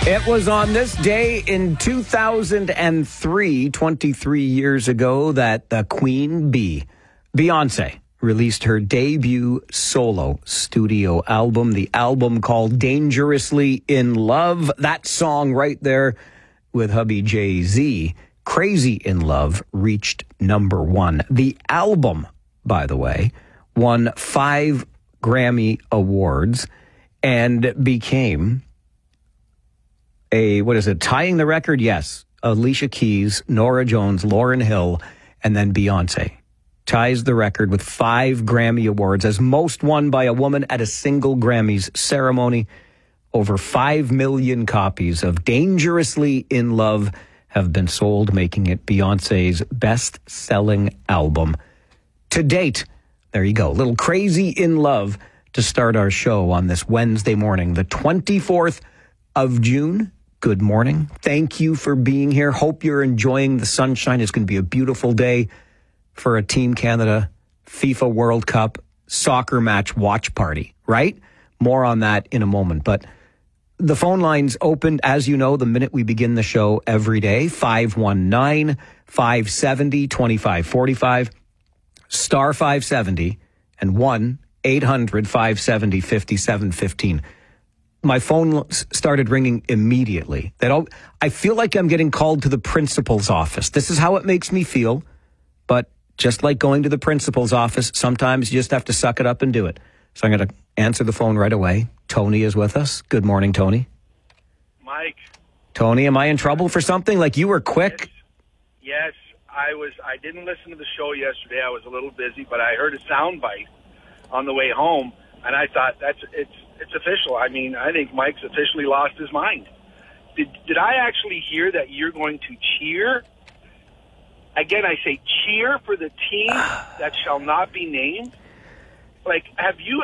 It was on this day in 2003, 23 years ago, that the Queen Bee, Beyonce, released her debut solo studio album, the album called Dangerously in Love. That song right there with hubby Jay-Z, Crazy in Love, reached number one. The album, by the way, won 5 Grammy Awards and became tying the record? Yes. Alicia Keys, Norah Jones, Lauryn Hill, and then Beyonce ties the record with 5 Grammy Awards as most won by a woman at a single Grammys ceremony. Over 5 million copies of Dangerously in Love have been sold, making it Beyonce's best-selling album to date. There you go. Little Crazy in Love to start our show on this Wednesday morning, the 24th of June. Good morning. Thank you for being here. Hope you're enjoying the sunshine. It's going to be a beautiful day for a Team Canada FIFA World Cup soccer match watch party, right? More on that in a moment. But the phone lines opened, as you know, the minute we begin the show every day, 519-570-2545, star 570, and 1-800-570-5715. My phone started ringing immediately. I feel like I'm getting called to the principal's office. This is how it makes me feel. But just like going to the principal's office, sometimes you just have to suck it up and do it. So I'm going to answer the phone right away. Tony is with us. Good morning, Tony. Mike. Tony, am I in trouble for something? Like, you were quick. Yes, I didn't listen to the show yesterday. I was a little busy, but I heard a sound bite on the way home, and I thought it's official. I mean, I think Mike's officially lost his mind. Did I actually hear that you're going to cheer? Again, I say cheer for the team that shall not be named. Like, have you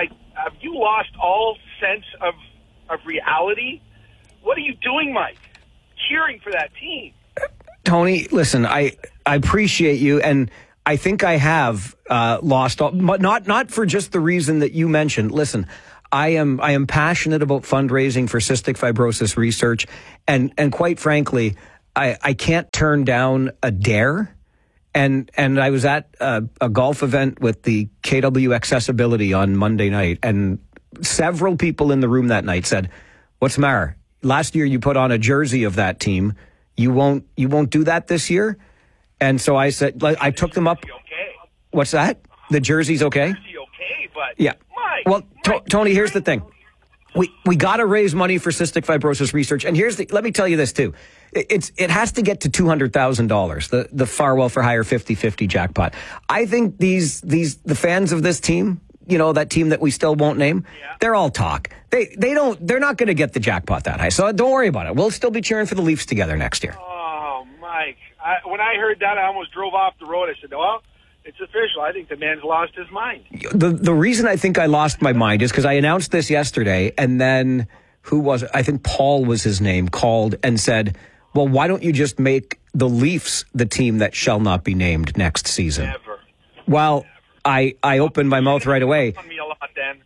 lost all sense of reality? What are you doing, Mike? Cheering for that team. Tony, listen, I appreciate you, and I think I have lost all, but not for just the reason that you mentioned. Listen, I am passionate about fundraising for cystic fibrosis research, and quite frankly, I can't turn down a dare. And I was at a golf event with the KW Accessibility on Monday night, and several people in the room that night said, "What's the matter? Last year you put on a jersey of that team. You won't do that this year?" And so I said, I took them up. Okay. What's that? The jersey's okay? Jersey okay, but yeah. Mike, well, Tony, here's the thing. We got to raise money for cystic fibrosis research, and let me tell you this too. It has to get to $200,000, the Farwell for Hire 50-50 jackpot. I think the fans of this team, you know, that team that we still won't name, they're all talk. They're not going to get the jackpot that high. So don't worry about it. We'll still be cheering for the Leafs together next year. Oh, Mike. When I heard that, I almost drove off the road. I said, well, it's official. I think the man's lost his mind. The reason I think I lost my mind is because I announced this yesterday, and then who was it? I think Paul was his name, called and said, well, why don't you just make the Leafs the team that shall not be named next season? Never. Well, I opened my mouth right away. On me a lot, then.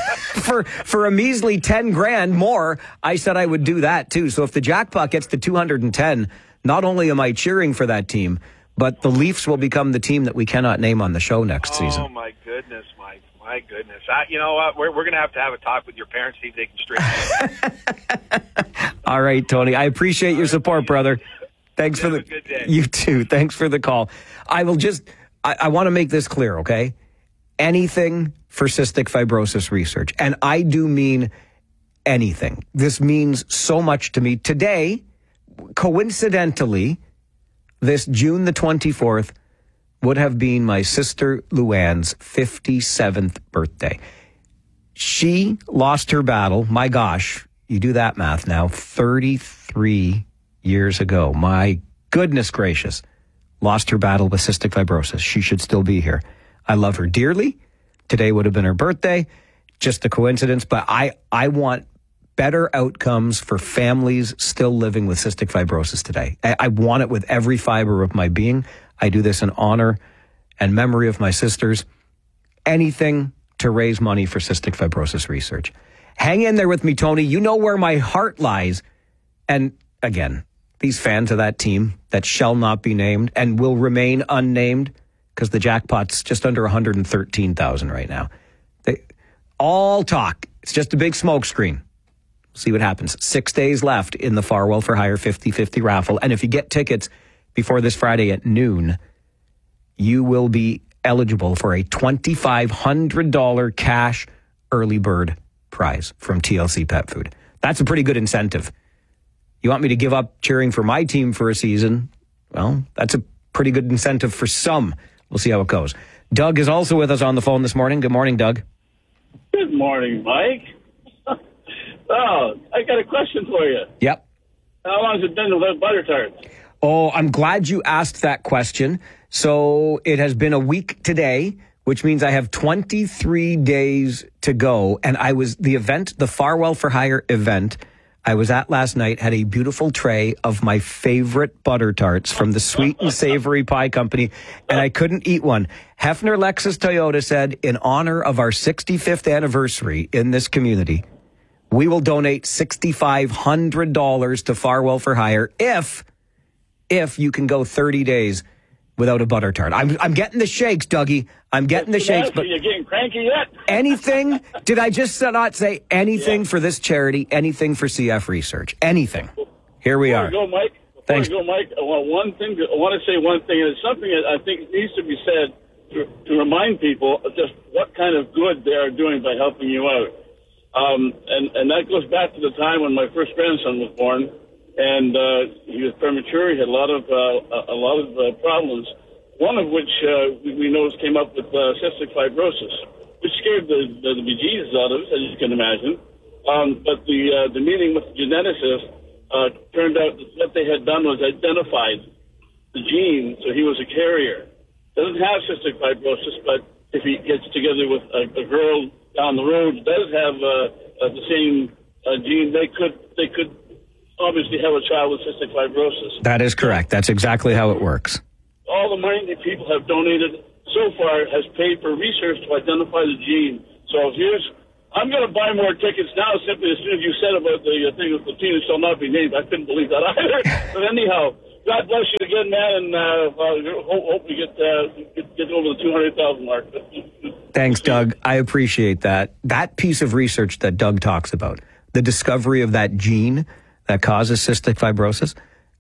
For a measly $10,000 more, I said I would do that too. So if the jackpot gets to 210, not only am I cheering for that team, but the Leafs will become the team that we cannot name on the show next season. Oh, my goodness, Mike. My goodness. You know what? We're going to have a talk with your parents, see if they can straighten it. All right, Tony. I appreciate your support, brother. Thanks for the good day. You too. Thanks for the call. I want to make this clear, okay? Anything for cystic fibrosis research, and I do mean anything. This means so much to me. Today, coincidentally, this June the 24th would have been my sister Luann's 57th birthday. She lost her battle. My gosh, you do that math now, 33 years ago. My goodness gracious. Lost her battle with cystic fibrosis. She should still be here. I love her dearly. Today would have been her birthday. Just a coincidence, but I want better outcomes for families still living with cystic fibrosis today. I want it with every fiber of my being. I do this in honor and memory of my sisters. Anything to raise money for cystic fibrosis research. Hang in there with me, Tony. You know where my heart lies And again, these fans of that team that shall not be named and will remain unnamed because the jackpot's just under 113,000 right now. They all talk. It's just a big smokescreen. See what happens. 6 days left in the Farwell for Hire 50-50 raffle. And if you get tickets before this Friday at noon, you will be eligible for a $2,500 cash early bird prize from TLC Pet Food. That's a pretty good incentive. You want me to give up cheering for my team for a season? Well, that's a pretty good incentive for some. We'll see how it goes. Doug is also with us on the phone this morning. Good morning, Doug. Good morning, Mike. Oh, I got a question for you. Yep. How long has it been without butter tarts? Oh, I'm glad you asked that question. So it has been a week today, which means I have 23 days to go. And the Farwell for Hire event I was at last night had a beautiful tray of my favorite butter tarts from the Sweet and Savory Pie Company, and I couldn't eat one. Hefner Lexus Toyota said, in honor of our 65th anniversary in this community, we will donate $6,500 to Farwell for Hire if you can go 30 days without a butter tart. I'm getting the shakes, Dougie. I'm getting the shakes. But you're getting cranky yet? Anything? Did I just not say anything for this charity? Anything for CF Research? Anything? Here we are. Before you go, Mike. Thanks. I want to say one thing, and it's something that I think needs to be said to remind people of just what kind of good they are doing by helping you out. And that goes back to the time when my first grandson was born. And he was premature. He had a lot of problems. One of which we noticed came up with cystic fibrosis, which scared the bejesus out of us, as you can imagine. But the meeting with the geneticist turned out that what they had done was identified the gene, so he was a carrier. Doesn't have cystic fibrosis, but if he gets together with a girl down the road who does have the same gene, they could obviously have a child with cystic fibrosis. That is correct. That's exactly how it works. All the money that people have donated so far has paid for research to identify the gene. So I'm going to buy more tickets now simply as soon as you said about the thing with the team that shall not be named. I couldn't believe that either. But anyhow, God bless you again, man, and hope we get over the 200,000 mark. Thanks, Doug. I appreciate that. That piece of research that Doug talks about, the discovery of that gene that causes cystic fibrosis,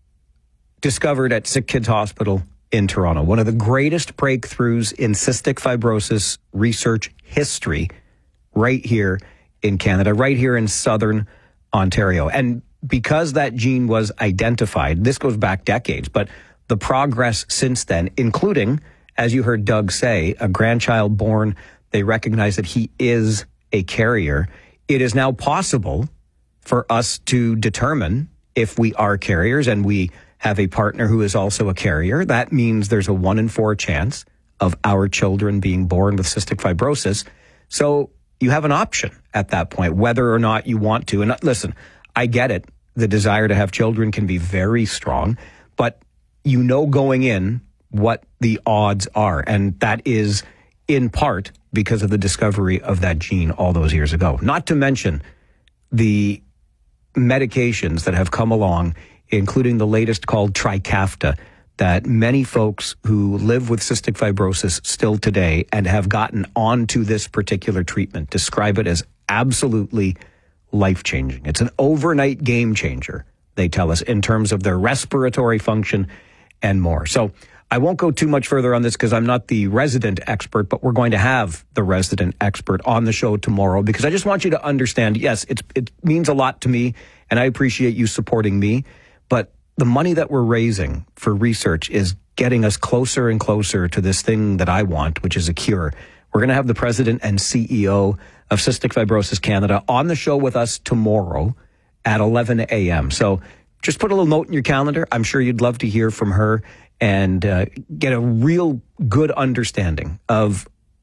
discovered at Sick Kids Hospital in Toronto. One of the greatest breakthroughs in cystic fibrosis research history right here in Canada, right here in southern Ontario. And because that gene was identified, this goes back decades, but the progress since then, including, as you heard Doug say, a grandchild born, they recognize that he is a carrier. It is now possible for us to determine if we are carriers and we have a partner who is also a carrier. That means there's a 1 in 4 chance of our children being born with cystic fibrosis. So you have an option at that point, whether or not you want to. And listen, I get it. The desire to have children can be very strong, but you know going in what the odds are. And that is in part because of the discovery of that gene all those years ago. Not to mention the medications that have come along, including the latest called Trikafta, that many folks who live with cystic fibrosis still today and have gotten onto this particular treatment describe it as absolutely life-changing. It's an overnight game changer, they tell us, in terms of their respiratory function and more. So I won't go too much further on this because I'm not the resident expert, but we're going to have the resident expert on the show tomorrow because I just want you to understand, yes, it means a lot to me and I appreciate you supporting me, but the money that we're raising for research is getting us closer and closer to this thing that I want, which is a cure. We're going to have the president and CEO of Cystic Fibrosis Canada on the show with us tomorrow at 11 a.m. So just put a little note in your calendar. I'm sure you'd love to hear from her and get a real good understanding of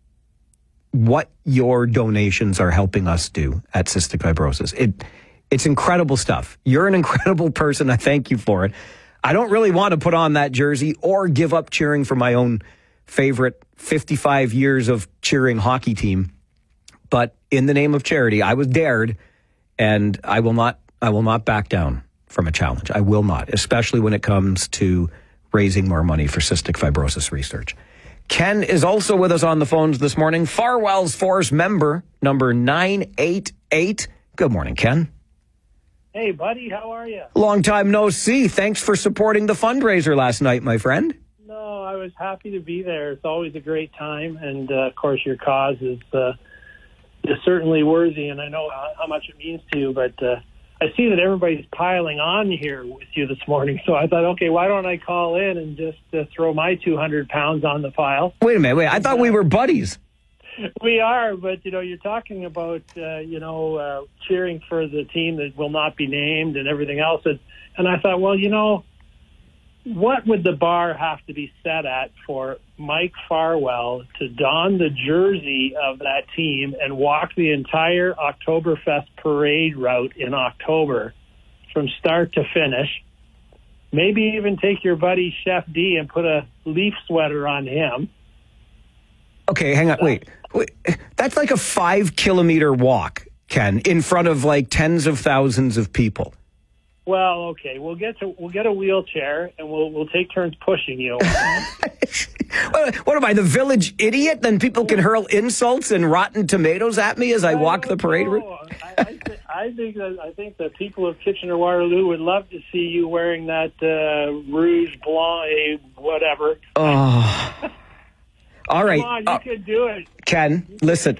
what your donations are helping us do at Cystic Fibrosis. It's incredible stuff. You're an incredible person. I thank you for it. I don't really want to put on that jersey or give up cheering for my own favorite 55 years of cheering hockey team. But in the name of charity, I was dared, and I will not back down from a challenge. I will not, especially when it comes to raising more money for cystic fibrosis research. Ken is also with us on the phones this morning. Farwell's Force member number 988. Good morning, Ken. Hey, buddy, how are you? Long time no see. Thanks for supporting the fundraiser last night, my friend. No, I was happy to be there. It's always a great time, and of course, your cause is certainly worthy, and I know how much it means to you. But I see that everybody's piling on here with you this morning, so I thought, okay, why don't I call in and just throw my 200 pounds on the file? Wait a minute. I thought we were buddies. We are, but, you're talking about, cheering for the team that will not be named and everything else. And I thought, well, what would the bar have to be set at for Mike Farwell to don the jersey of that team and walk the entire Oktoberfest parade route in October from start to finish? Maybe even take your buddy Chef D and put a Leaf sweater on him. Okay, hang on. Wait. That's like a 5-kilometer walk, Ken, in front of like tens of thousands of people. Well, okay, we'll get a wheelchair and we'll take turns pushing you. What am I, the village idiot? Then people can hurl insults and rotten tomatoes at me as I walk the parade route. I think the people of Kitchener-Waterloo would love to see you wearing that Rouge Blanc, whatever. Oh. All right. Come on, you can do it. Ken, listen,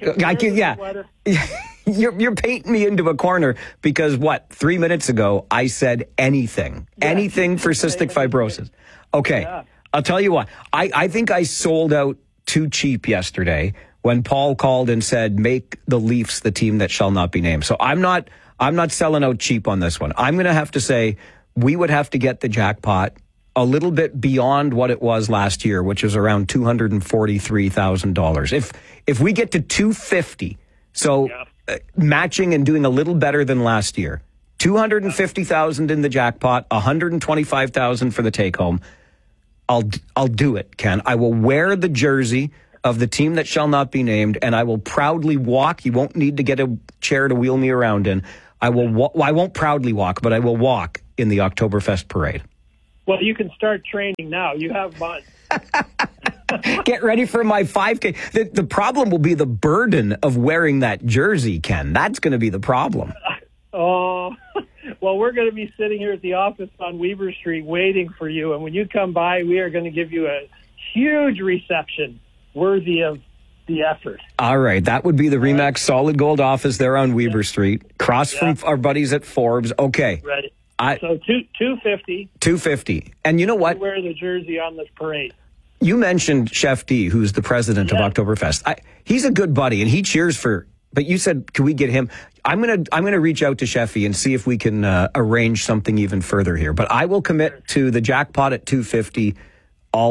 You're painting me into a corner because 3 minutes ago I said anything for cystic fibrosis. Okay, yeah. I'll tell you what, I think I sold out too cheap yesterday when Paul called and said, make the Leafs the team that shall not be named. So I'm not selling out cheap on this one. I'm going to have to say we would have to get the jackpot a little bit beyond what it was last year, which is around $243,000. If we get to 250, so matching and doing a little better than last year, 250,000 in the jackpot, 125,000 for the take home. I'll do it, Ken. I will wear the jersey of the team that shall not be named, and I will proudly walk. You won't need to get a chair to wheel me around in. I won't proudly walk, but I will walk in the Oktoberfest parade. Well, you can start training now. You have months. Get ready for my 5K. The problem will be the burden of wearing that jersey, Ken. That's going to be the problem. Oh, well, we're going to be sitting here at the office on Weber Street waiting for you. And when you come by, we are going to give you a huge reception worthy of the effort. All right. That would be the RE/MAX Solid Gold office there on Weber Street, across from our buddies at Forbes. Okay. Ready. So 250. 250. And you know what? Wear the jersey on this parade. You mentioned Chef D, who's the president of Oktoberfest. He's a good buddy, and he cheers for. But you said, can we get him? I'm gonna reach out to Chefy and see if we can arrange something even further here. But I will commit to the jackpot at 250. I'll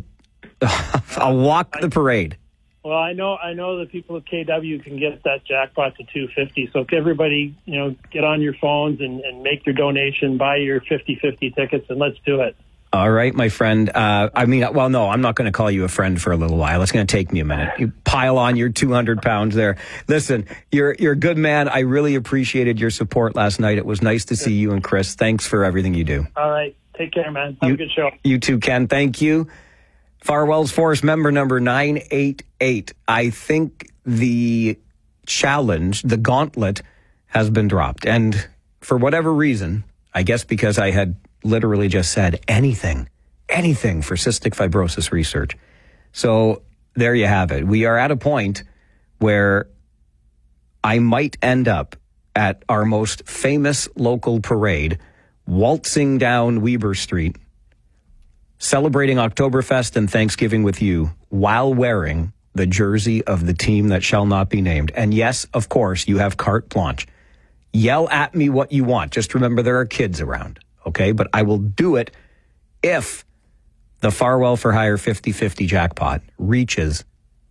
walk the parade. Well, I know the people of KW can get that jackpot to 250. So everybody, get on your phones and make your donation, buy your 50-50 tickets, and let's do it. All right, my friend. No, I'm not going to call you a friend for a little while. It's going to take me a minute. You pile on your 200 pounds there. Listen, you're a good man. I really appreciated your support last night. It was nice to see you and Chris. Thanks for everything you do. All right. Take care, man. Have a good show. You too, Ken. Thank you. Farwell's Force member number 988. I think the challenge, the gauntlet, has been dropped. And for whatever reason, I guess because I had literally just said anything for cystic fibrosis research. So there you have it. We are at a point where I might end up at our most famous local parade, waltzing down Weber Street, celebrating Oktoberfest and Thanksgiving with you while wearing the jersey of the team that shall not be named. And yes, of course, you have carte blanche. Yell at me what you want. Just remember there are kids around, okay? But I will do it if the Farwell for Hire 50-50 jackpot reaches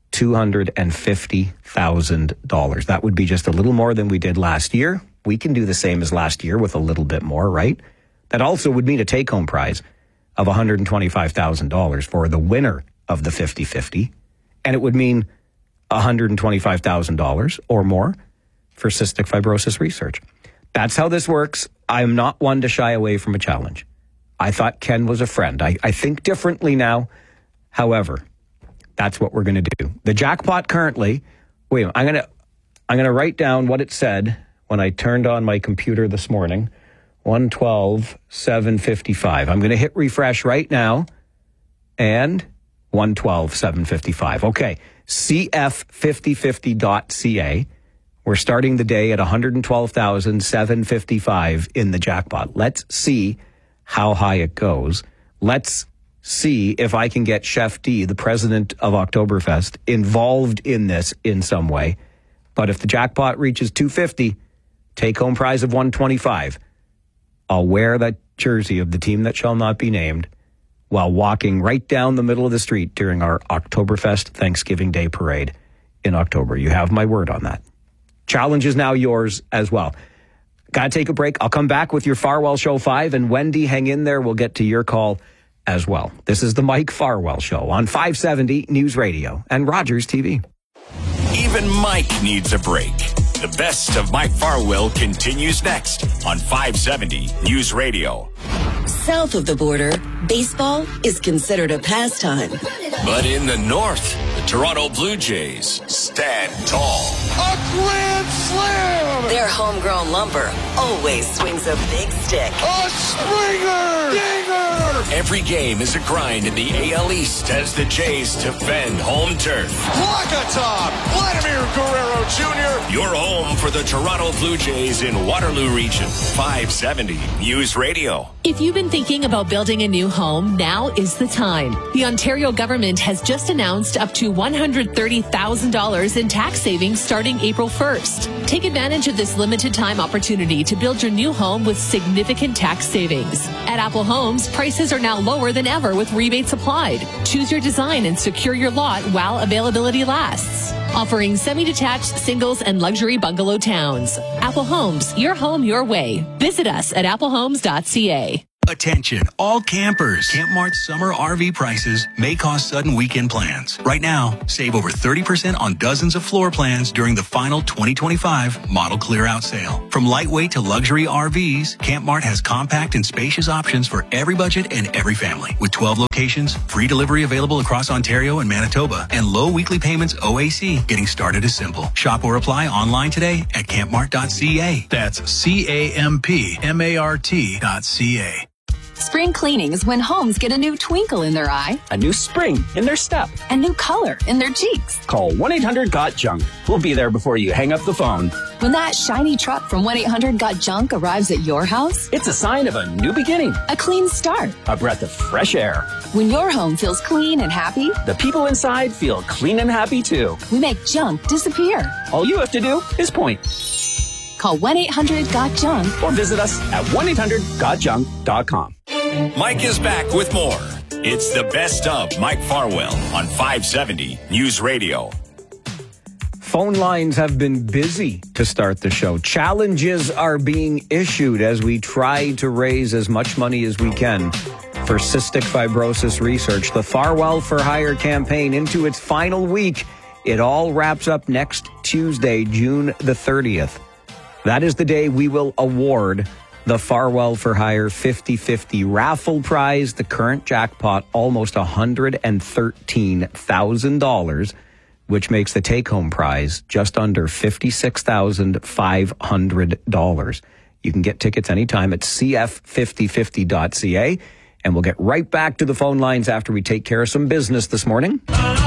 $250,000. That would be just a little more than we did last year. We can do the same as last year with a little bit more, right? That also would mean a take-home prize of $125,000 for the winner of the 50-50. And it would mean $125,000 or more for cystic fibrosis research. That's how this works. I'm not one to shy away from a challenge. I thought Ken was a friend. I think differently now. However, that's what we're going to do. The jackpot currently, wait, I'm going to write down what it said when I turned on my computer this morning. 112,755. I'm going to hit refresh right now. And 112,755. Okay. CF5050.ca. We're starting the day at 112,755 in the jackpot. Let's see how high it goes. Let's see if I can get Chef D, the president of Oktoberfest, involved in this in some way. But if the jackpot reaches 250, take home prize of 125, I'll wear that jersey of the team that shall not be named while walking right down the middle of the street during our Oktoberfest Thanksgiving Day parade in October. You have my word on that. Challenge is now yours as well. Gotta take a break. I'll come back with your Farwell Show 5, and Wendy, hang in there. We'll get to your call as well. This is the Mike Farwell Show on 570 News Radio and Rogers TV. Even Mike needs a break. The best of Mike Farwell continues next on 570 News Radio. South of the border, baseball is considered a pastime. But in the north, the Toronto Blue Jays stand tall. A grand slam! Their homegrown lumber always swings a big stick. A Springer! Dinger! Every game is a grind in the AL East as the Jays defend home turf. Wakatop! Vladimir Guerrero Jr. Your home for the Toronto Blue Jays in Waterloo Region. 570 News Radio. If you've been thinking about building a new home, now is the time. The Ontario government has just announced up to $130,000 in tax savings starting April 1st. Take advantage of this limited time opportunity to build your new home with significant tax savings. At Apple Homes, prices are now lower than ever with rebates applied. Choose your design and secure your lot while availability lasts. Offering semi-detached, singles, and luxury bungalow towns. Apple Homes, your home your way. Visit us at applehomes.ca. Attention, all campers. Camp Mart's summer RV prices may cause sudden weekend plans. Right now, save over 30% on dozens of floor plans during the final 2025 model clear-out sale. From lightweight to luxury RVs, Camp Mart has compact and spacious options for every budget and every family. With 12 locations, free delivery available across Ontario and Manitoba, and low weekly payments OAC. Getting started is simple. Shop or apply online today at campmart.ca. That's CAMPMART.ca. Spring cleaning is when homes get a new twinkle in their eye, a new spring in their step, a new color in their cheeks. Call 1-800-GOT-JUNK. We'll be there before you hang up the phone. When that shiny truck from 1-800-GOT-JUNK arrives at your house, it's a sign of a new beginning, a clean start, a breath of fresh air. When your home feels clean and happy, the people inside feel clean and happy too. We make junk disappear. All you have to do is point. Call 1-800-GOT-JUNK or visit us at 1-800-GOTJUNK.com. Mike is back with more. It's the best of Mike Farwell on 570 News Radio. Phone lines have been busy to start the show. Challenges are being issued as we try to raise as much money as we can for cystic fibrosis research. The Farwell for Hire campaign into its final week. It all wraps up next Tuesday, June the 30th. That is the day we will award the Farwell for Hire 50/50 raffle prize. The current jackpot almost $113,000, which makes the take-home prize just under $56,500. You can get tickets anytime at cf5050.ca, and we'll get right back to the phone lines after we take care of some business this morning.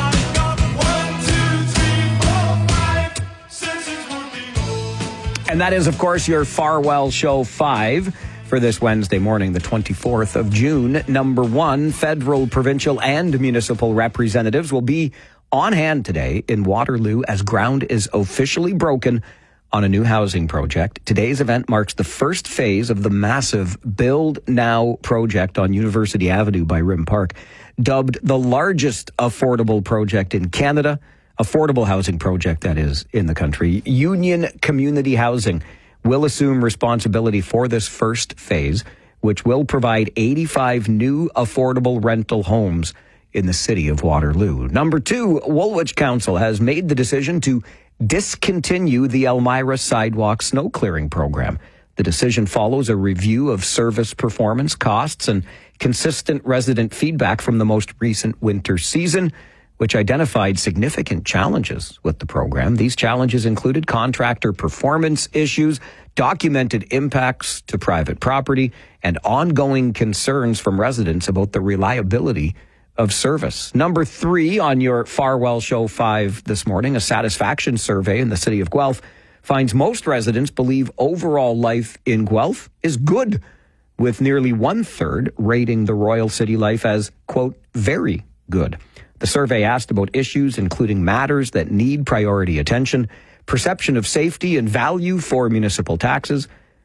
And that is, of course, your Farwell Show 5 for this Wednesday morning, the 24th of June. Number one, federal, provincial, and municipal representatives will be on hand today in Waterloo as ground is officially broken on a new housing project. Today's event marks the first phase of the massive Build Now project on University Avenue by Rim Park, dubbed the largest affordable project in Canada. Affordable housing project, that is, in the country. Union Community Housing will assume responsibility for this first phase, which will provide 85 new affordable rental homes in the city of Waterloo. Number two, Woolwich Council has made the decision to discontinue the Elmira Sidewalk snow clearing program. The decision follows a review of service performance, costs, and consistent resident feedback from the most recent winter season, which identified significant challenges with the program. These challenges included contractor performance issues, documented impacts to private property, and ongoing concerns from residents about the reliability of service. Number 3 on your Farwell Show 5 this morning, a satisfaction survey in the city of Guelph finds most residents believe overall life in Guelph is good, with nearly 1/3 rating the Royal City life as, quote, very good. The survey asked about issues including matters that need priority attention, perception of safety and value for municipal taxes.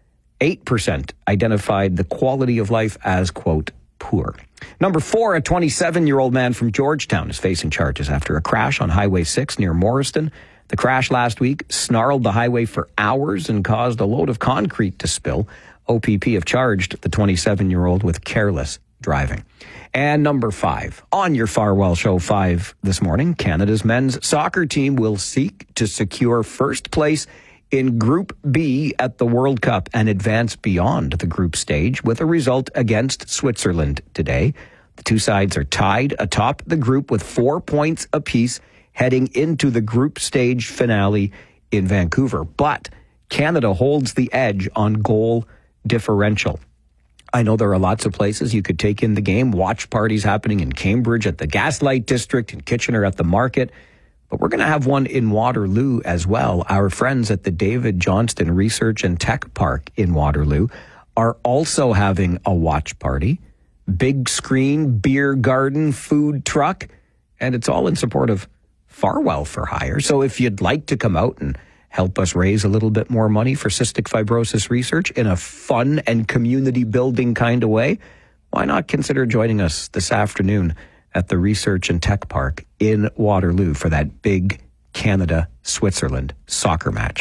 8% identified the quality of life as, quote, poor. Number 4, a 27-year-old man from Georgetown is facing charges after a crash on Highway 6 near Morriston. The crash last week snarled the highway for hours and caused a load of concrete to spill. OPP have charged the 27-year-old with careless driving. And number 5, on your Farwell Show 5 this morning, Canada's men's soccer team will seek to secure first place in Group B at the World Cup and advance beyond the group stage with a result against Switzerland today. The two sides are tied atop the group with 4 points apiece heading into the group stage finale in Vancouver. But Canada holds the edge on goal differential. I know there are lots of places you could take in the game. Watch parties happening in Cambridge at the Gaslight District, in Kitchener at the Market. But we're going to have one in Waterloo as well. Our friends at the David Johnston Research and Tech Park in Waterloo are also having a watch party. Big screen, beer garden, food truck, and it's all in support of Farwell for Hire. So if you'd like to come out and help us raise a little bit more money for cystic fibrosis research in a fun and community building kind of way, why not consider joining us this afternoon at the Research and Tech Park in Waterloo for that big Canada-Switzerland soccer match.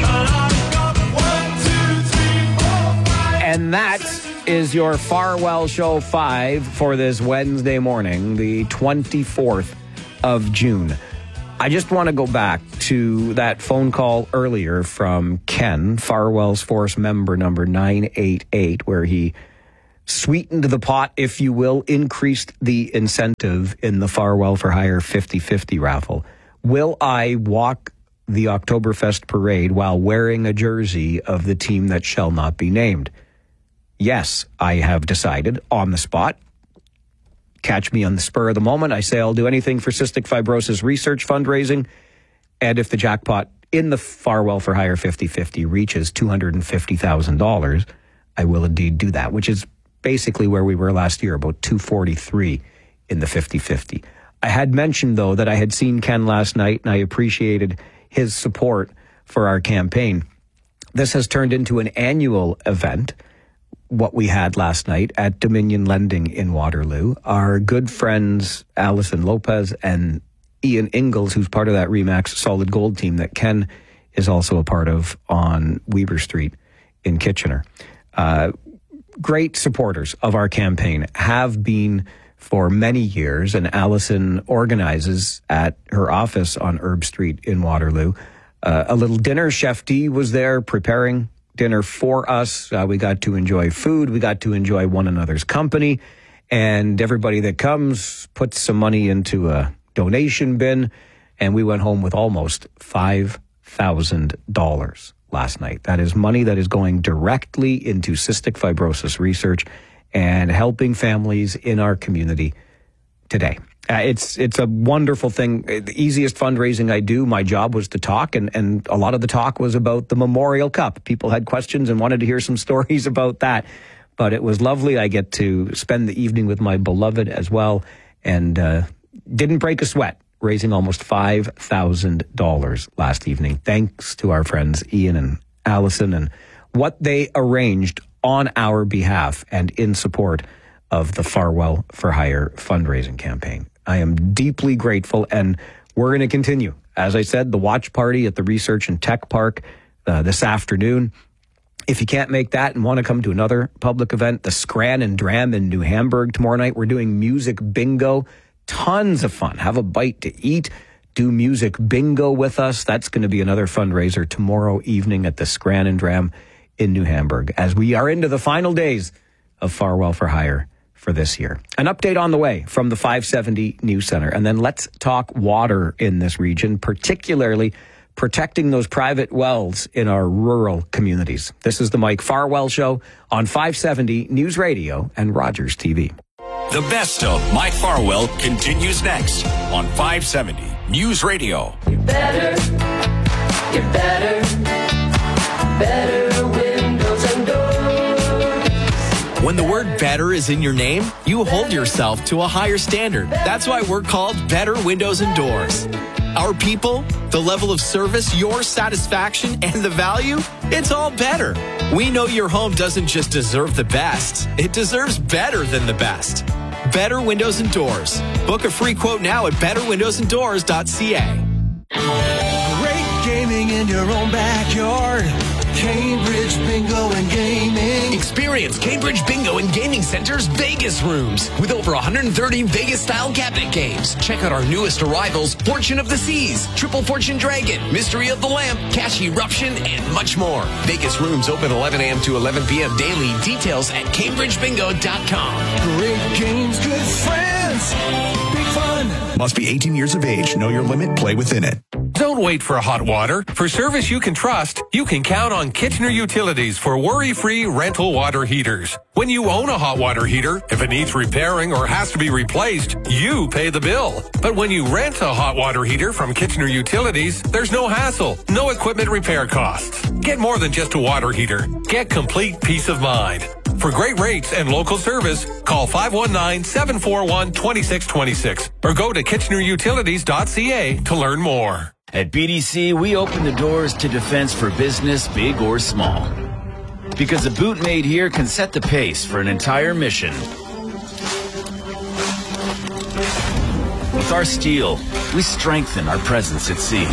And that is your Farwell Show 5 for this Wednesday morning, the 24th of June. I just want to go back to that phone call earlier from Ken, Farwell's Force member number 988, where he sweetened the pot, if you will, increased the incentive in the Farwell for Hire 50-50 raffle. Will I walk the Oktoberfest parade while wearing a jersey of the team that shall not be named? Yes, I have decided on the spot. Catch me on the spur of the moment. I say I'll do anything for cystic fibrosis research fundraising. And if the jackpot in the Farwell for Hire 50-50 reaches $250,000, I will indeed do that, which is basically where we were last year, about 243 in the 50-50. I had mentioned, though, that I had seen Ken last night, and I appreciated his support for our campaign. This has turned into an annual event, what we had last night at Dominion Lending in Waterloo. Our good friends Allison Lopez and Ian Ingalls, who's part of that Remax Solid Gold team that Ken is also a part of on Weber Street in Kitchener. Great supporters of our campaign, have been for many years, and Allison organizes at her office on Herb Street in Waterloo a little dinner. Chef D was there preparing dinner for us. We got to enjoy food. We got to enjoy one another's company. And everybody that comes puts some money into a donation bin. And we went home with almost $5,000 last night. That is money that is going directly into cystic fibrosis research and helping families in our community today. It's a wonderful thing. The easiest fundraising I do, my job was to talk, and a lot of the talk was about the Memorial Cup. People had questions and wanted to hear some stories about that. But it was lovely. I get to spend the evening with my beloved as well, and didn't break a sweat, raising almost $5,000 last evening, thanks to our friends Ian and Allison and what they arranged on our behalf and in support of the Farwell for Hire fundraising campaign. I am deeply grateful, and we're going to continue. As I said, the watch party at the Research and Tech Park this afternoon. If you can't make that and want to come to another public event, the Scran and Dram in New Hamburg tomorrow night, we're doing music bingo. Tons of fun. Have a bite to eat. Do music bingo with us. That's going to be another fundraiser tomorrow evening at the Scran and Dram in New Hamburg as we are into the final days of Farwell for Hire for this year. An update on the way from the 570 News Center. And then let's talk water in this region, particularly protecting those private wells in our rural communities. This is the Mike Farwell Show on 570 News Radio and Rogers TV. The best of Mike Farwell continues next on 570 News Radio. You're better windows and doors. When the word better is in your name, you hold yourself to a higher standard. That's why we're called Better Windows and Doors. Our people, the level of service, your satisfaction, and the value, it's all better. We know your home doesn't just deserve the best, it deserves better than the best. Better Windows and Doors. Book a free quote now at betterwindowsanddoors.ca. Great gaming in your own backyard. Cambridge Bingo and Gaming. Experience Cambridge Bingo and Gaming Center's Vegas rooms with over 130 Vegas-style cabinet games. Check out our newest arrivals, Fortune of the Seas, Triple Fortune Dragon, Mystery of the Lamp, Cash Eruption, and much more. Vegas rooms open 11 a.m. to 11 p.m. daily. Details at CambridgeBingo.com. Great games, good friends, big fun. Must be 18 years of age. Know your limit. Play within it. Don't wait for hot water. For service you can trust, you can count on Kitchener Utilities for worry-free rental water heaters. When you own a hot water heater, if it needs repairing or has to be replaced, you pay the bill. But when you rent a hot water heater from Kitchener Utilities, there's no hassle, no equipment repair costs. Get more than just a water heater. Get complete peace of mind. For great rates and local service, call 519-741-2626 or go to kitchenerutilities.ca to learn more. At BDC, we open the doors to defense for business, big or small. Because a boot made here can set the pace for an entire mission. With our steel, we strengthen our presence at sea.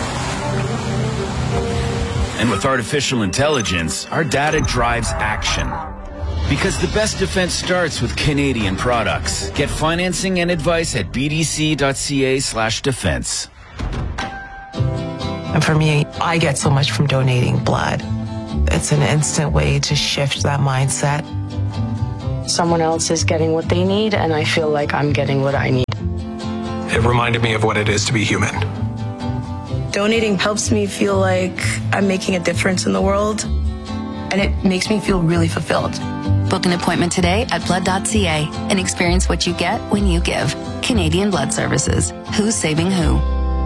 And with artificial intelligence, our data drives action. Because the best defense starts with Canadian products. Get financing and advice at bdc.ca/defense. And for me, I get so much from donating blood. It's an instant way to shift that mindset. Someone else is getting what they need, and I feel like I'm getting what I need. It reminded me of what it is to be human. Donating helps me feel like I'm making a difference in the world, and it makes me feel really fulfilled. Book an appointment today at blood.ca and experience what you get when you give. Canadian Blood Services. Who's saving who?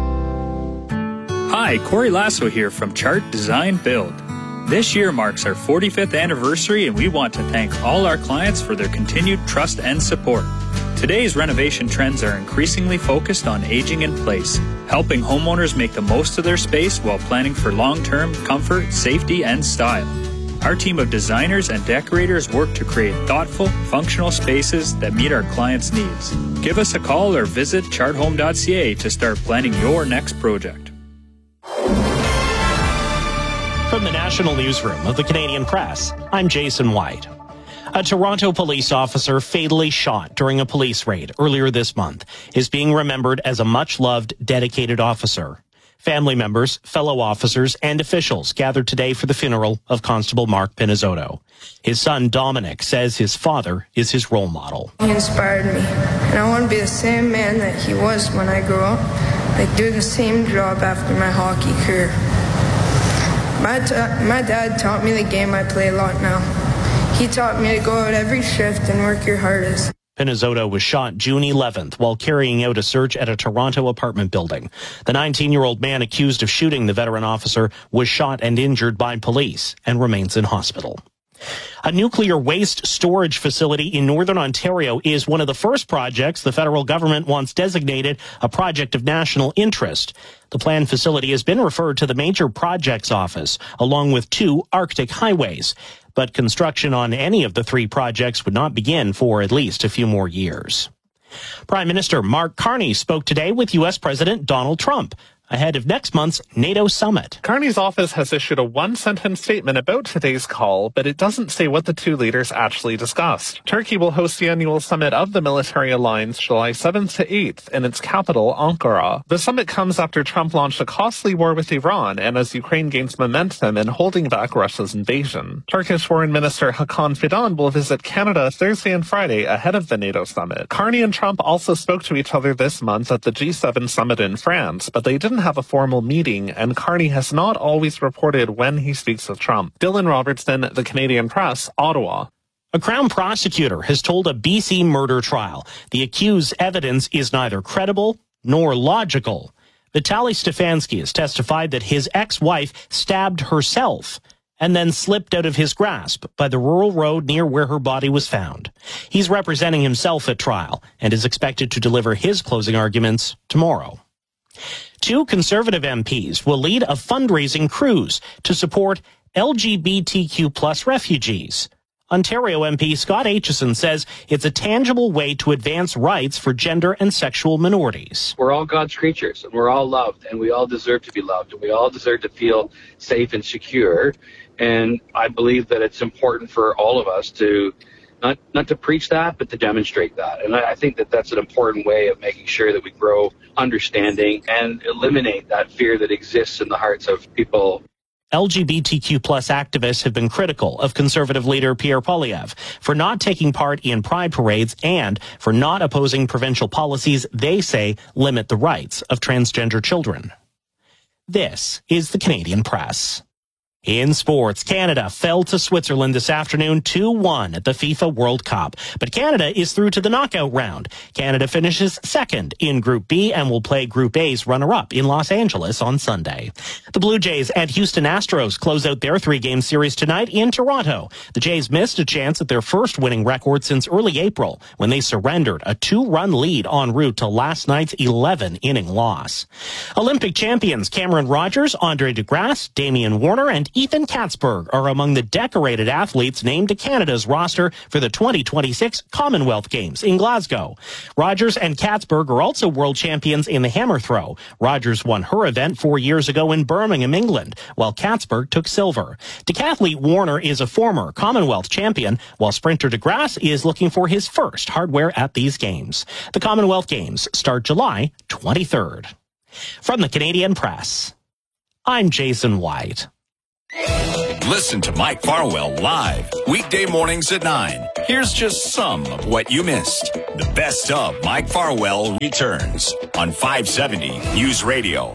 Hi, Corey Lasso here from Chart Design Build. This year marks our 45th anniversary, and we want to thank all our clients for their continued trust and support. Today's renovation trends are increasingly focused on aging in place, helping homeowners make the most of their space while planning for long-term comfort, safety, and style. Our team of designers and decorators work to create thoughtful, functional spaces that meet our clients' needs. Give us a call or visit charthome.ca to start planning your next project. From the National Newsroom of the Canadian Press, I'm Jason White. A Toronto police officer fatally shot during a police raid earlier this month is being remembered as a much-loved, dedicated officer. Family members, fellow officers, and officials gathered today for the funeral of Constable Mark Pinizzotto. His son, Dominic, says his father is his role model. He inspired me, and I want to be the same man that he was when I grew up, like do the same job after my hockey career. My dad taught me the game I play a lot now. He taught me to go out every shift and work your hardest. Pinizzotto was shot June 11th while carrying out a search at a Toronto apartment building. The 19-year-old man accused of shooting the veteran officer was shot and injured by police and remains in hospital. A nuclear waste storage facility in Northern Ontario is one of the first projects the federal government wants designated a project of national interest. The planned facility has been referred to the Major Projects Office, along with 2 Arctic highways. But construction on any of the 3 projects would not begin for at least a few more years. Prime Minister Mark Carney spoke today with U.S. President Donald Trump ahead of next month's NATO summit. Carney's office has issued a one-sentence statement about today's call, but it doesn't say what the two leaders actually discussed. Turkey will host the annual summit of the military alliance July 7th to 8th in its capital, Ankara. The summit comes after Trump launched a costly war with Iran and as Ukraine gains momentum in holding back Russia's invasion. Turkish Foreign Minister Hakan Fidan will visit Canada Thursday and Friday ahead of the NATO summit. Carney and Trump also spoke to each other this month at the G7 summit in France, but they didn't have a formal meeting, and Carney has not always reported when he speaks with Trump. Dylan Robertson, The Canadian Press, Ottawa. A Crown prosecutor has told a BC murder trial the accused's evidence is neither credible nor logical. Vitaly Stefanski has testified that his ex-wife stabbed herself and then slipped out of his grasp by the rural road near where her body was found. He's representing himself at trial and is expected to deliver his closing arguments tomorrow. 2 Conservative MPs will lead a fundraising cruise to support LGBTQ+ refugees. Ontario MP Scott Aitchison says it's a tangible way to advance rights for gender and sexual minorities. We're all God's creatures, and we're all loved, and we all deserve to be loved, and we all deserve to feel safe and secure. And I believe that it's important for all of us to not to preach that, but to demonstrate that. And I think that that's an important way of making sure that we grow understanding and eliminate that fear that exists in the hearts of people. LGBTQ+ activists have been critical of Conservative leader Pierre Poilievre for not taking part in pride parades and for not opposing provincial policies they say limit the rights of transgender children. This is the Canadian Press. In sports, Canada fell to Switzerland this afternoon 2-1 at the FIFA World Cup. But Canada is through to the knockout round. Canada finishes second in Group B and will play Group A's runner-up in Los Angeles on Sunday. The Blue Jays and Houston Astros close out their 3-game series tonight in Toronto. The Jays missed a chance at their first winning record since early April when they surrendered a 2-run lead en route to last night's 11-inning loss. Olympic champions Cameron Rogers, Andre DeGrasse, Damian Warner, and Ethan Katzberg are among the decorated athletes named to Canada's roster for the 2026 Commonwealth Games in Glasgow. Rogers and Katzberg are also world champions in the hammer throw. Rogers won her event 4 years ago in Birmingham, England, while Katzberg took silver. Decathlete Warner is a former Commonwealth champion, while sprinter DeGrasse is looking for his first hardware at these games. The Commonwealth Games start July 23rd. From the Canadian Press, I'm Jason White. Listen to Mike Farwell live weekday mornings at 9. Here's just some of what you missed. The best of Mike Farwell returns on 570 News Radio.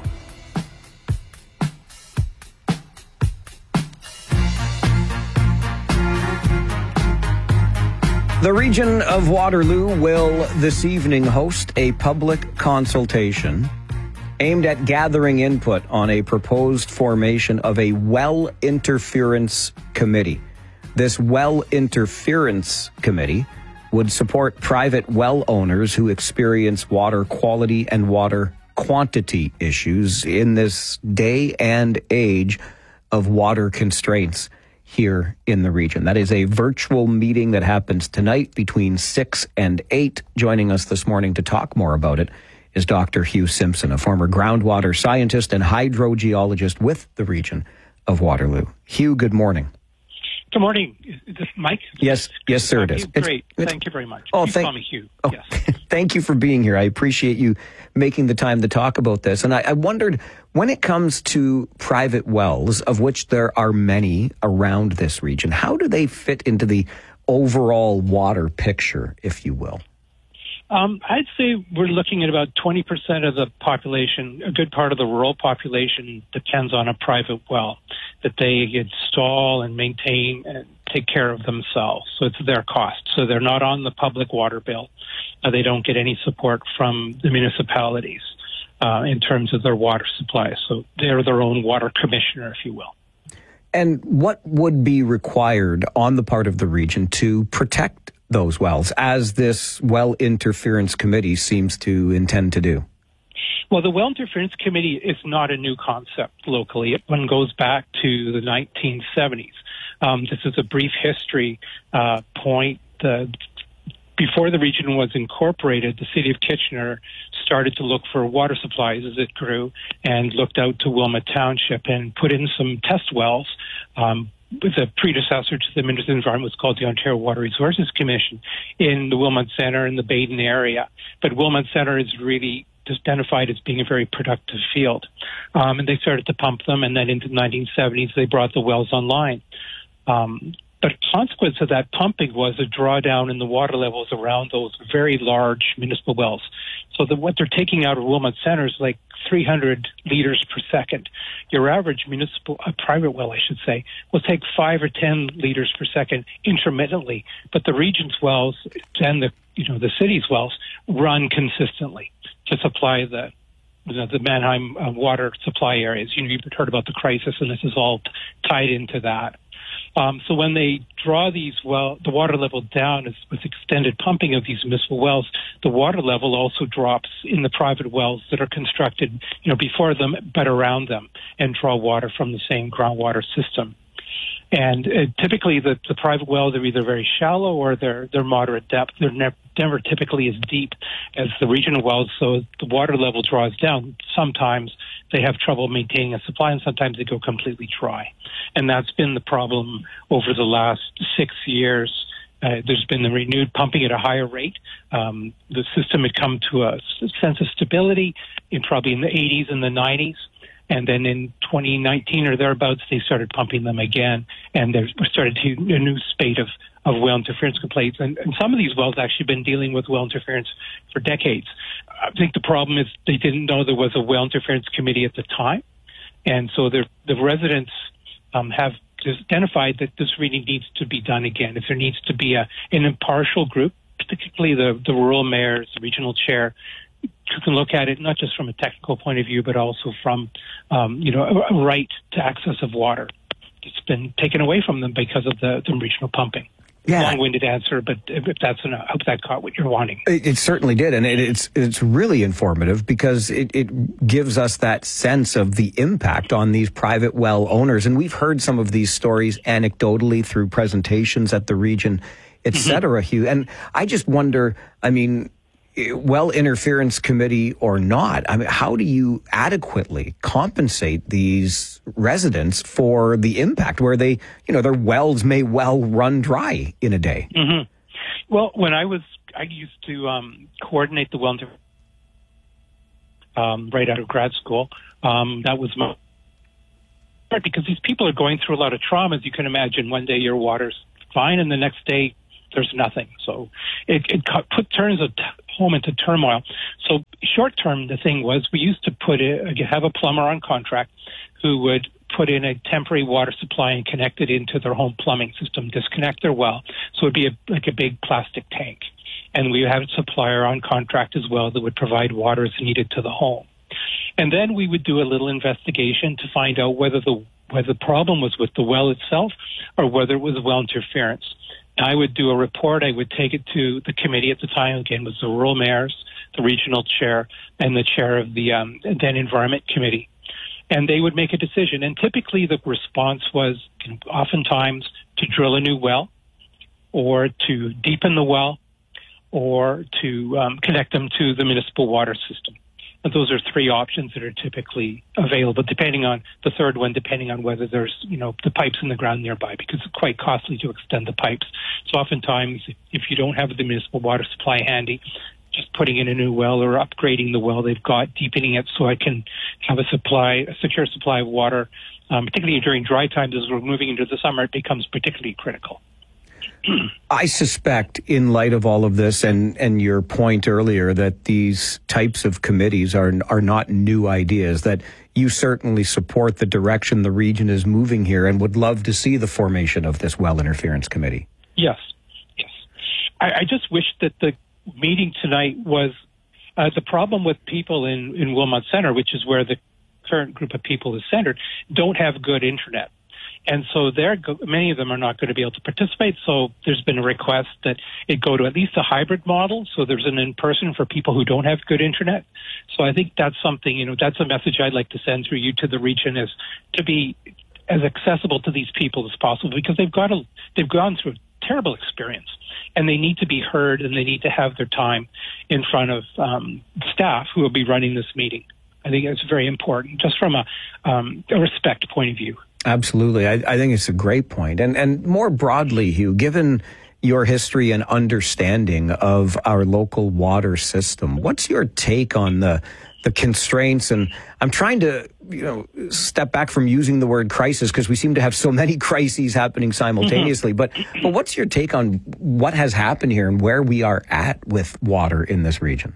The region of Waterloo will this evening host a public consultation aimed at gathering input on a proposed formation of a well interference committee. This well interference committee would support private well owners who experience water quality and water quantity issues in this day and age of water constraints here in the region. That is a virtual meeting that happens tonight between 6 and 8. Joining us this morning to talk more about it is Dr. Hugh Simpson, a former groundwater scientist and hydrogeologist with the region of Waterloo. Hugh, good morning. Good morning. Is this Mike? Yes, sir, it is. Great. Thank you very much. Oh, Call me Hugh. Oh, yes. Thank you for being here. I appreciate you making the time to talk about this. And I wondered, when it comes to private wells, of which there are many around this region, how do they fit into the overall water picture, if you will? I'd say we're looking at about 20% of the population. A good part of the rural population depends on a private well that they install and maintain and take care of themselves. So it's their cost. So they're not on the public water bill. They don't get any support from the municipalities in terms of their water supply. So they're their own water commissioner, if you will. And what would be required on the part of the region to protect those wells, as this well interference committee seems to intend to do? Well, the well interference committee is not a new concept locally. One goes back to the 1970s. This is a brief history point. Before the region was incorporated, the city of Kitchener started to look for water supplies as it grew and looked out to Wilmot Township and put in some test wells. With a predecessor to the Ministry of the Environment was called the Ontario Water Resources Commission in the Wilmot Centre and the Baden area. But Wilmot Centre is really identified as being a very productive field. And they started to pump them, and then into the 1970s they brought the wells online. But a consequence of that pumping was a drawdown in the water levels around those very large municipal wells. So what they're taking out of Wilmot Centre is like 300 liters per second. Your average private well, I should say, will take 5 or 10 liters per second intermittently. But the region's wells and the city's wells run consistently to supply the Mannheim water supply areas. You've heard about the crisis, and this is all tied into that. So when they draw the water level down with extended pumping of these municipal wells, the water level also drops in the private wells that are constructed, before them but around them, and draw water from the same groundwater system. And typically, the private wells are either very shallow or they're moderate depth. They're never typically as deep as the regional wells, so the water level draws down. Sometimes they have trouble maintaining a supply, and sometimes they go completely dry. And that's been the problem over the last 6 years. There's been the renewed pumping at a higher rate. The system had come to a sense of stability probably in the 80s and the 90s. And then in 2019 or thereabouts, they started pumping them again, and there started a new spate of well interference complaints. And some of these wells actually been dealing with well interference for decades. I think the problem is they didn't know there was a well interference committee at the time. And so the residents have identified that this really needs to be done again. If there needs to be an impartial group, particularly the rural mayors, the regional chair, who can look at it not just from a technical point of view, but also from, a right to access of water. It's been taken away from them because of the regional pumping. Yeah. Long-winded answer, but if that's enough, I hope that caught what you're wanting. It certainly did, and it's really informative because it gives us that sense of the impact on these private well owners. And we've heard some of these stories anecdotally through presentations at the region, et cetera, Hugh. And I just wonder, well interference committee or not, how do you adequately compensate these residents for the impact where they, their wells may well run dry in a day? Mm-hmm. Well, when I used to coordinate the well interference right out of grad school. That was my part because these people are going through a lot of trauma, as you can imagine. One day your water's fine, and the next day there's nothing. So it turns a home into turmoil. So short term, the thing was we used to have a plumber on contract who would put in a temporary water supply and connect it into their home plumbing system, disconnect their well. So it'd be like a big plastic tank. And we had a supplier on contract as well that would provide water as needed to the home. And then we would do a little investigation to find out whether the problem was with the well itself or whether it was well interference. I would do a report. I would take it to the committee at the time. Again, was the rural mayors, the regional chair, and the chair of the then Environment Committee. And they would make a decision. And typically the response was oftentimes to drill a new well or to deepen the well or to connect them to the municipal water system. And those are three options that are typically available, depending on the third one, depending on whether there's, the pipes in the ground nearby, because it's quite costly to extend the pipes. So oftentimes, if you don't have the municipal water supply handy, just putting in a new well or upgrading the well they've got, deepening it so I can have a secure supply of water, particularly during dry times as we're moving into the summer, it becomes particularly critical. I suspect, in light of all of this and your point earlier that these types of committees are not new ideas, that you certainly support the direction the region is moving here and would love to see the formation of this well interference committee. Yes. I just wish that the meeting tonight was the problem with people in Wilmot Centre, which is where the current group of people is centered, don't have good internet. And so many of them are not going to be able to participate. So there's been a request that it go to at least a hybrid model. So there's an in-person for people who don't have good internet. So I think that's something, that's a message I'd like to send through you to the region, is to be as accessible to these people as possible, because they've gone through a terrible experience. and they need to be heard, and they need to have their time in front of staff who will be running this meeting. I think it's very important, just from a respect point of view. Absolutely. I think it's a great point. And more broadly, Hugh, given your history and understanding of our local water system, what's your take on the constraints? And I'm trying to, step back from using the word crisis because we seem to have so many crises happening simultaneously. But what's your take on what has happened here and where we are at with water in this region?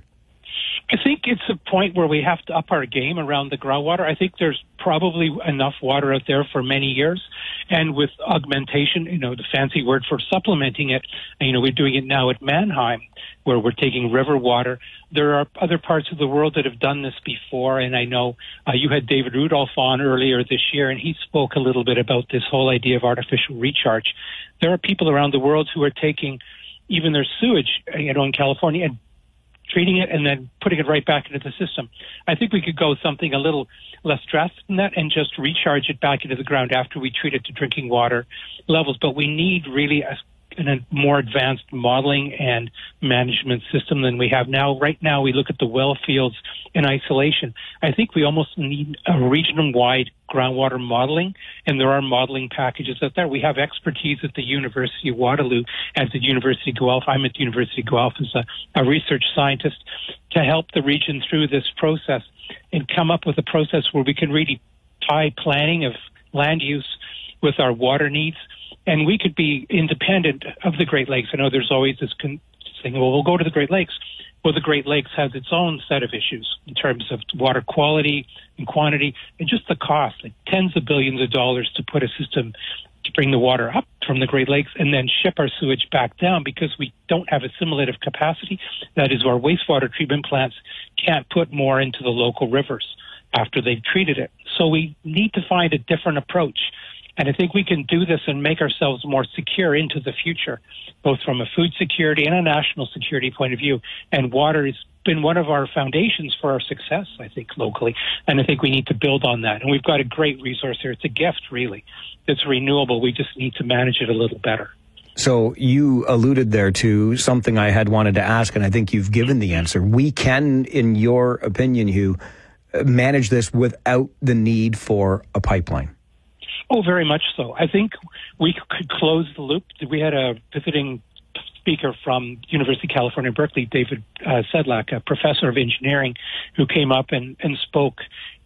I think it's a point where we have to up our game around the groundwater. I think there's probably enough water out there for many years. And with augmentation, the fancy word for supplementing it, we're doing it now at Mannheim, where we're taking river water. There are other parts of the world that have done this before. And I know you had David Rudolph on earlier this year, and he spoke a little bit about this whole idea of artificial recharge. There are people around the world who are taking even their sewage, in California, and treating it and then putting it right back into the system. I think we could go something a little less drastic than that and just recharge it back into the ground after we treat it to drinking water levels. But we need really a more advanced modeling and management system than we have now. Right now, we look at the well fields in isolation. I think we almost need a region-wide groundwater modeling, and there are modeling packages out there. We have expertise at the University of Waterloo, at the University of Guelph. I'm at the University of Guelph as a research scientist to help the region through this process and come up with a process where we can really tie planning of land use with our water needs. And we could be independent of the Great Lakes. I know there's always this thing, well, we'll go to the Great Lakes. Well, the Great Lakes has its own set of issues in terms of water quality and quantity and just the cost, like tens of billions of dollars to put a system to bring the water up from the Great Lakes and then ship our sewage back down because we don't have assimilative capacity. That is, our wastewater treatment plants can't put more into the local rivers after they've treated it. So we need to find a different approach. And I think we can do this and make ourselves more secure into the future, both from a food security and a national security point of view. And water has been one of our foundations for our success, I think, locally. And I think we need to build on that. And we've got a great resource here. It's a gift, really. It's renewable. We just need to manage it a little better. So you alluded there to something I had wanted to ask, and I think you've given the answer. We can, in your opinion, Hugh, manage this without the need for a pipeline. Oh, very much so. I think we could close the loop. We had a visiting speaker from University of California, Berkeley, David Sedlak, a professor of engineering, who came up and spoke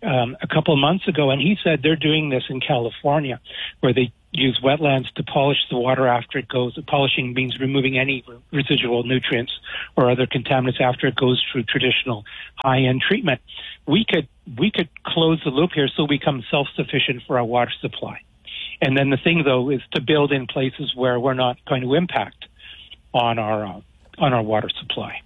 a couple of months ago. And he said they're doing this in California, where they use wetlands to polish the water after it goes. Polishing means removing any residual nutrients or other contaminants after it goes through traditional high-end treatment. We could close the loop here so we become self-sufficient for our water supply. And then the thing, though, is to build in places where we're not going to impact on our water supply.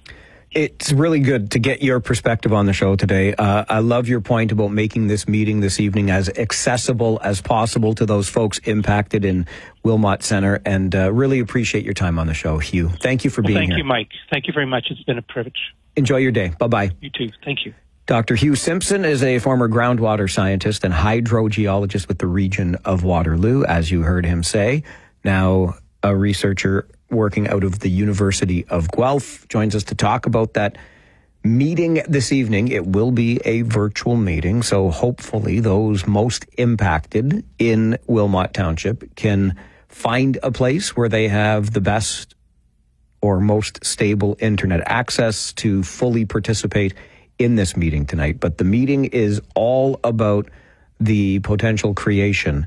It's really good to get your perspective on the show today. I love your point about making this meeting this evening as accessible as possible to those folks impacted in Wilmot Center, and really appreciate your time on the show, Hugh. Thank you for being here. Thank you, Mike. Thank you very much. It's been a privilege. Enjoy your day. Bye-bye. You too. Thank you. Dr. Hugh Simpson is a former groundwater scientist and hydrogeologist with the region of Waterloo, as you heard him say. Now a researcher working out of the University of Guelph, joins us to talk about that meeting this evening. It will be a virtual meeting, so hopefully those most impacted in Wilmot Township can find a place where they have the best or most stable internet access to fully participate in this meeting tonight. But the meeting is all about the potential creation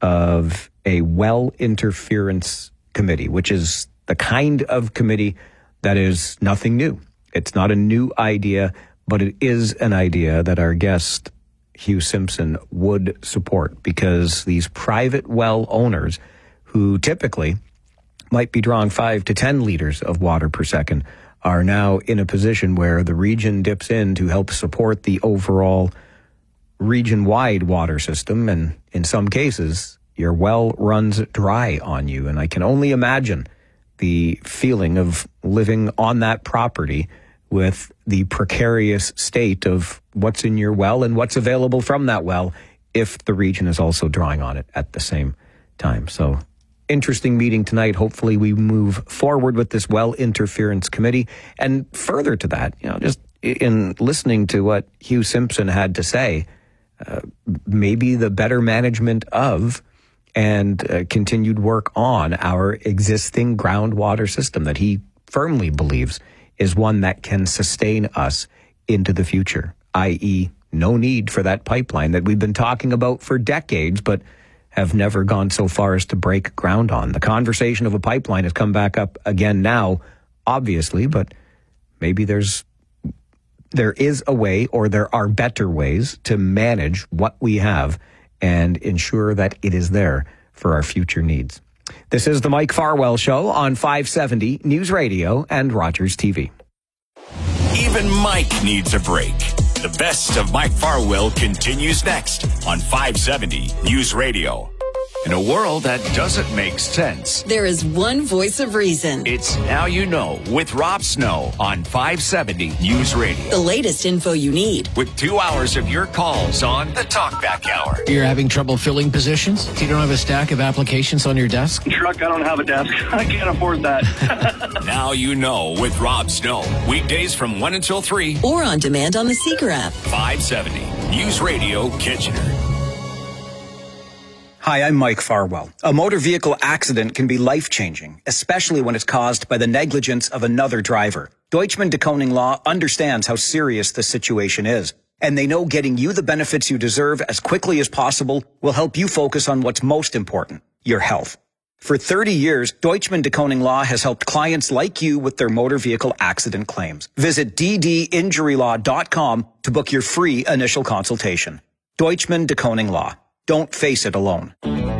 of a well interference committee, which is the kind of committee that is nothing new. It's not a new idea, but it is an idea that our guest, Hugh Simpson, would support, because these private well owners, who typically might be drawing 5 to 10 liters of water per second, are now in a position where the region dips in to help support the overall region-wide water system. And in some cases, your well runs dry on you. And I can only imagine the feeling of living on that property with the precarious state of what's in your well and what's available from that well if the region is also drawing on it at the same time. So interesting meeting tonight. Hopefully we move forward with this well interference committee. And further to that, just in listening to what Hugh Simpson had to say, maybe the better management of and continued work on our existing groundwater system that he firmly believes is one that can sustain us into the future, i.e., no need for that pipeline that we've been talking about for decades, but have never gone so far as to break ground on. The conversation of a pipeline has come back up again now, obviously, but maybe there is a way, or there are better ways to manage what we have and ensure that it is there for our future needs. This is the Mike Farwell Show on 570 News Radio and Rogers TV. Even Mike needs a break. The best of Mike Farwell continues next on 570 News Radio. In a world that doesn't make sense, there is one voice of reason. It's Now You Know with Rob Snow on 570 News Radio. The latest info you need. With 2 hours of your calls on the Talkback Hour. You're having trouble filling positions? You don't have a stack of applications on your desk? Truck, I don't have a desk. I can't afford that. Now You Know with Rob Snow. Weekdays from 1 until 3. Or on demand on the Seeker app. 570 News Radio Kitchener. Hi, I'm Mike Farwell. A motor vehicle accident can be life-changing, especially when it's caused by the negligence of another driver. Deutschman de Koning Law understands how serious the situation is, and they know getting you the benefits you deserve as quickly as possible will help you focus on what's most important, your health. For 30 years, Deutschman de Koning Law has helped clients like you with their motor vehicle accident claims. Visit ddinjurylaw.com to book your free initial consultation. Deutschman de Koning Law. Don't face it alone.